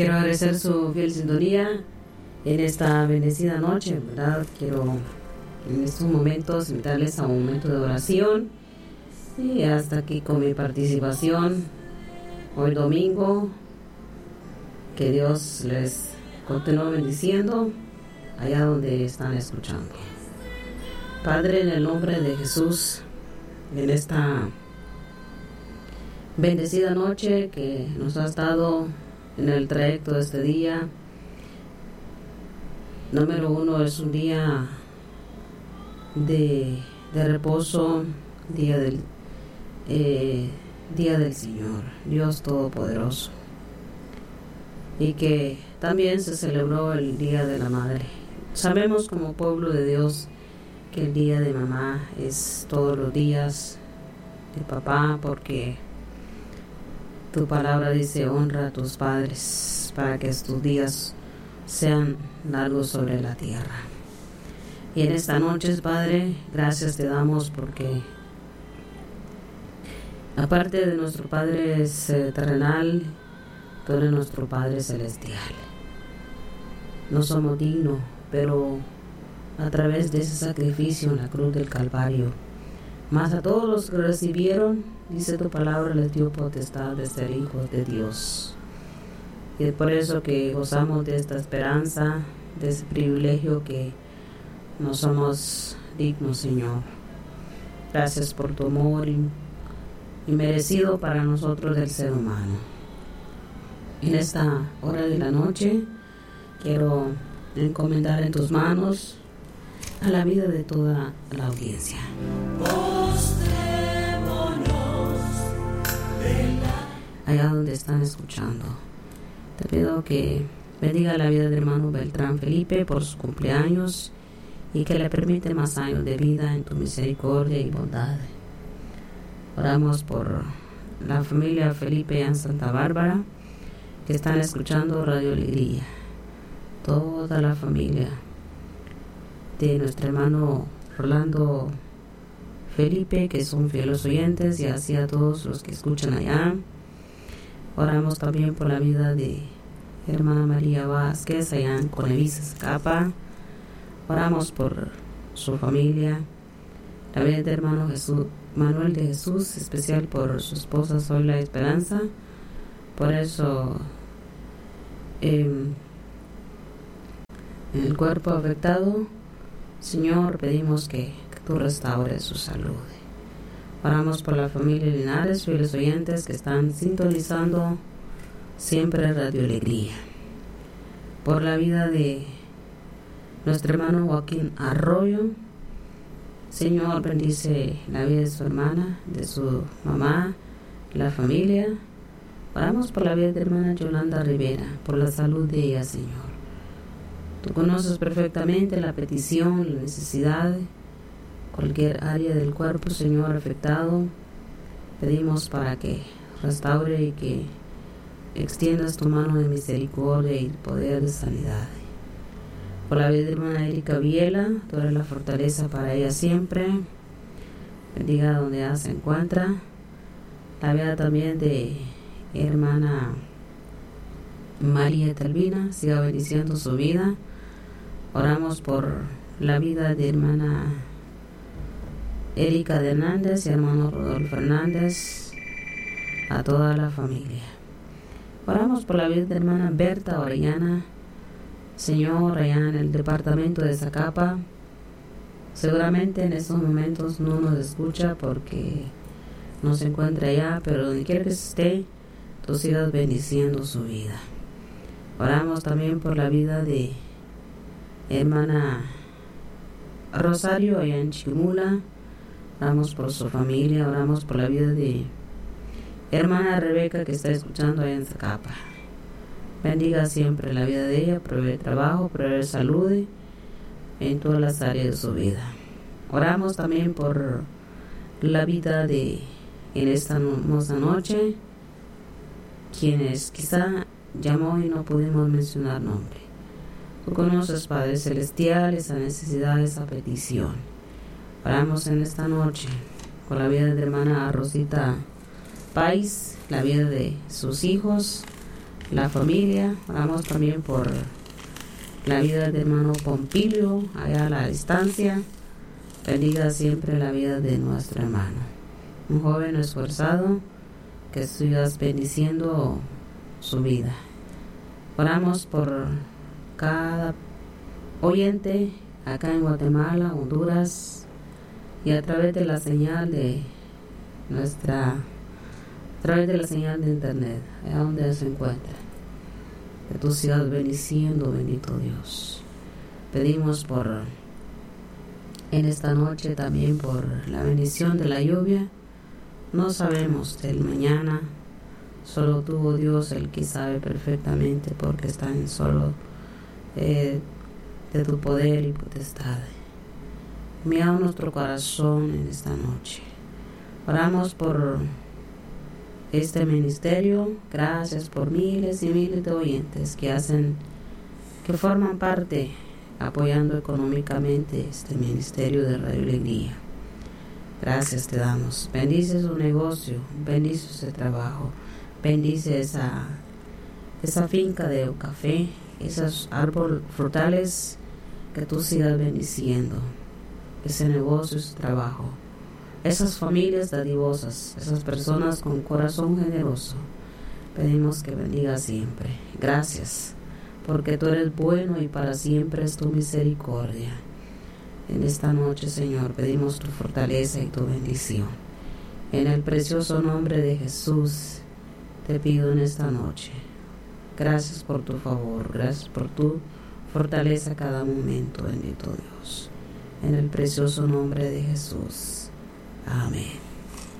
Quiero agradecer su fiel sintonía en esta bendecida noche, ¿verdad? Quiero en estos momentos invitarles a un momento de oración. Y hasta aquí con mi participación hoy domingo. Que Dios les continúe bendiciendo allá donde están escuchando. Padre, en el nombre de Jesús, en esta bendecida noche que nos has dado en el trayecto de este día. Número 1, es un día de reposo, día del Señor, Dios Todopoderoso. Y que también se celebró el Día de la Madre. Sabemos como pueblo de Dios que el Día de Mamá es todos los días de papá, porque tu palabra dice: honra a tus padres para que tus días sean largos sobre la tierra. Y en esta noche, Padre, gracias te damos porque aparte de nuestro Padre terrenal, tú eres nuestro Padre celestial. No somos dignos, pero a través de ese sacrificio en la cruz del Calvario, más a todos los que recibieron, dice tu palabra, les dio potestad de ser hijos de Dios. Y es por eso que gozamos de esta esperanza, de ese privilegio que no somos dignos, Señor. Gracias por tu amor inmerecido para nosotros del ser humano. En esta hora de la noche quiero encomendar en tus manos a la vida de toda la audiencia. Allá donde están escuchando, te pido que bendiga la vida del hermano Beltrán Felipe por su cumpleaños y que le permite más años de vida en tu misericordia y bondad. Oramos por la familia Felipe en Santa Bárbara que están escuchando Radio Alegría, toda la familia de nuestro hermano Rolando Felipe, que son fieles oyentes, y así a todos los que escuchan allá. Oramos también por la vida de hermana María Vázquez allá en Conevisa, Zacapa. Oramos por su familia, la vida de hermano Manuel de Jesús, especial por su esposa Zoila Esperanza. Por eso en el cuerpo afectado, Señor, pedimos que tú restaures su salud. Oramos por la familia Linares, fieles oyentes que están sintonizando siempre Radio Alegría. Por la vida de nuestro hermano Joaquín Arroyo, Señor, bendice la vida de su hermana, de su mamá, la familia. Oramos por la vida de hermana Yolanda Rivera, por la salud de ella, Señor. Tú conoces perfectamente la petición, la necesidad, cualquier área del cuerpo, Señor, afectado. Pedimos para que restaure y que extiendas tu mano de misericordia y poder de sanidad. Por la vida de hermana Erika Viela, tú eres la fortaleza para ella siempre. Bendiga donde ella se encuentra. La vida también de hermana María Talvina, siga bendiciendo su vida. Oramos por la vida de hermana Erika de Hernández y hermano Rodolfo Hernández, a toda la familia. Oramos por la vida de hermana Berta Orellana, Señor, allá en el departamento de Zacapa. Seguramente en estos momentos no nos escucha porque no se encuentra allá, pero donde quiera que esté, tú sigas bendiciendo su vida. Oramos también por la vida de hermana Rosario allá en Chiquimula. Oramos por su familia. Oramos por la vida de hermana Rebeca que está escuchando allá en Zacapa. Bendiga siempre la vida de ella, provee trabajo, provee salud en todas las áreas de su vida. Oramos también por la vida de, en esta hermosa noche, quienes quizá llamó y no pudimos mencionar nombre. Tú conoces, Padre Celestial, esa necesidad, esa petición. Oramos en esta noche por la vida de hermana Rosita Pais, la vida de sus hijos, la familia. Oramos también por la vida del hermano Pompilio, allá a la distancia. Bendiga siempre la vida de nuestro hermano, un joven esforzado, que sigas bendiciendo su vida. Oramos por cada oyente acá en Guatemala, Honduras, y a través de la señal de internet, allá donde se encuentra, que tú sigas bendiciendo, bendito Dios. Pedimos en esta noche también por la bendición de la lluvia. No sabemos del mañana, solo tú, oh Dios, el que sabe perfectamente, porque está en solo de tu poder y potestad. Mira nuestro corazón en esta noche. Oramos por este ministerio. Gracias por miles y miles de oyentes que forman parte, apoyando económicamente este ministerio de Radio Alegría. Gracias te damos. Bendice su negocio, bendice ese trabajo, bendice esa finca de café, esos árboles frutales, que tú sigas bendiciendo ese negocio, ese trabajo, esas familias dadivosas, esas personas con corazón generoso. Pedimos que bendiga siempre. Gracias, porque tú eres bueno y para siempre es tu misericordia. En esta noche, Señor, pedimos tu fortaleza y tu bendición. En el precioso nombre de Jesús, te pido en esta noche. Gracias por tu favor, gracias por tu fortaleza cada momento, bendito Dios. En el precioso nombre de Jesús. Amén.